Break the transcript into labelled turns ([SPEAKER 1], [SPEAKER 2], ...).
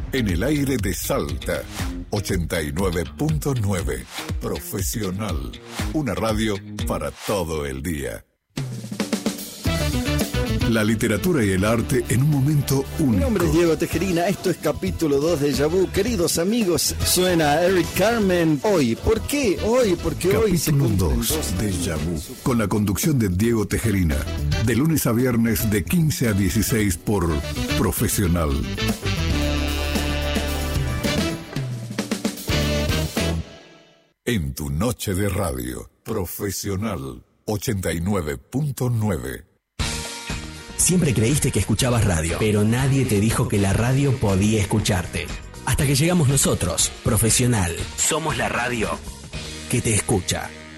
[SPEAKER 1] En el aire de Salta, 89.9. Profesional. Una radio para todo el día. La literatura y el arte en un momento único.
[SPEAKER 2] Mi nombre es Diego Tejerina, esto es capítulo 2 de Déjà Vu. Queridos amigos, suena Eric Carmen. Hoy, ¿por qué? Hoy, porque hoy se
[SPEAKER 1] Capítulo
[SPEAKER 2] cumplen
[SPEAKER 1] 2 de Déjà Vu, con la conducción de Diego Tejerina, de lunes a viernes de 15 a 16 por Profesional. En tu noche de radio, Profesional 89.9.
[SPEAKER 3] Siempre creíste que escuchabas radio, pero nadie te dijo que la radio podía escucharte. Hasta que llegamos nosotros, Profesional. Somos la radio que te escucha.